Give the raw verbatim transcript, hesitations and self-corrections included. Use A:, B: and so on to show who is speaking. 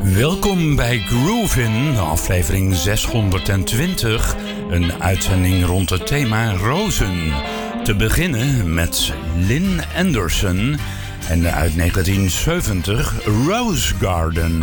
A: Welkom bij Groovin, aflevering zeshonderdtwintig, een uitzending rond het thema rozen. Te beginnen met Lynn Anderson en uit negentien zeventig Rose Garden.